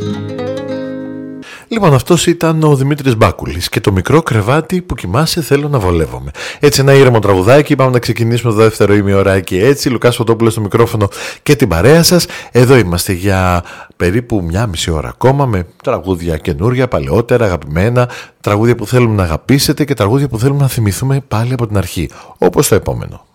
Λοιπόν, αυτός ήταν ο Δημήτρης Μπάκουλης και το μικρό κρεβάτι που κοιμάσαι θέλω να βολεύομαι. Έτσι, ένα ήρεμο τραγουδάκι. Πάμε να ξεκινήσουμε το δεύτερο ημιωράκι. Έτσι, Λουκάς Φωτόπουλος στο μικρόφωνο και την παρέα σας. Εδώ είμαστε για περίπου μια μισή ώρα ακόμα με τραγούδια καινούρια, παλαιότερα, αγαπημένα, τραγούδια που θέλουμε να αγαπήσετε και τραγούδια που θέλουμε να θυμηθούμε πάλι από την αρχή. Όπως το επόμενο.